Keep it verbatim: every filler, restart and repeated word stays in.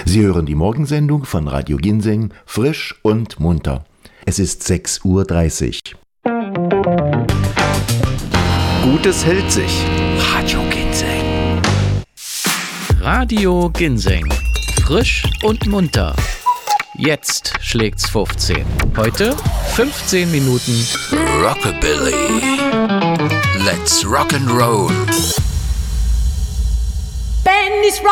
Sie hören die Morgensendung von Radio Ginseng, frisch und munter. Es ist sechs Uhr dreißig. Gutes hält sich. Radio Ginseng. Radio Ginseng. Frisch und munter. Jetzt schlägt's fünfzehn. Heute fünfzehn Minuten Rockabilly. Let's rock and roll. Benny's